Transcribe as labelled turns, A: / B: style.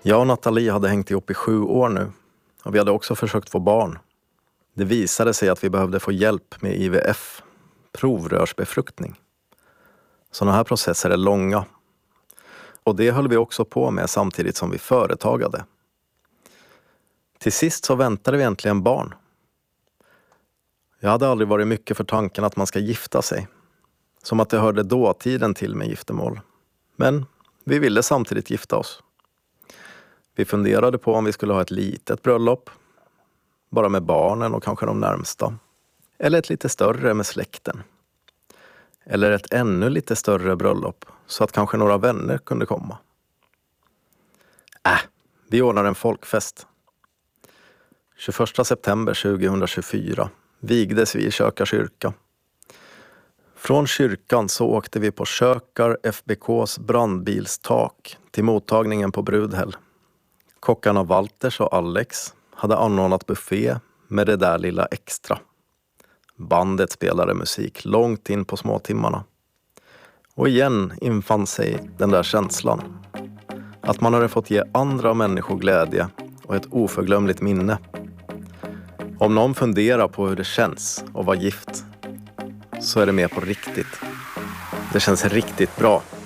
A: Jag och Nathalie hade hängt ihop i 7 år nu och vi hade också försökt få barn. Det visade sig att vi behövde få hjälp med IVF, provrörsbefruktning. Sådana här processer är långa. Och det höll vi också på med samtidigt som vi företagade. Till sist så väntade vi äntligen barn. Jag hade aldrig varit mycket för tanken att man ska gifta sig. Som att det hörde dåtiden till med giftermål. Men vi ville samtidigt gifta oss. Vi funderade på om vi skulle ha ett litet bröllop. Bara med barnen och kanske de närmsta. Eller ett lite större med släkten. Eller ett ännu lite större bröllop så att kanske några vänner kunde komma. Vi ordnar en folkfest. 21 september 2024 vigdes vi i Köka kyrka. Från kyrkan så åkte vi på Kökar FBKs brandbilstak till mottagningen på Brudhäll. Kockarna Walters och Alex hade anordnat buffé med det där lilla extra. Bandet spelade musik långt in på småtimmarna. Och igen infann sig den där känslan. Att man hade fått ge andra människor glädje och ett oförglömligt minne. Om någon funderar på hur det känns att vara gift så är det mer på riktigt. Det känns riktigt bra.